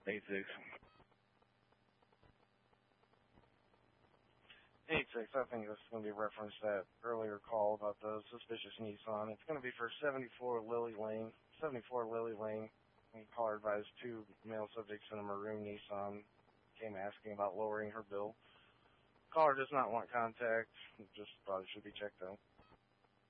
86. 86, I think this is going to be a reference to that earlier call about the suspicious Nissan. It's going to be for 74 Lily Lane. 74 Lily Lane. Caller advised two male subjects in a maroon Nissan came asking about lowering her bill. Caller does not want contact. Just probably should be checked out.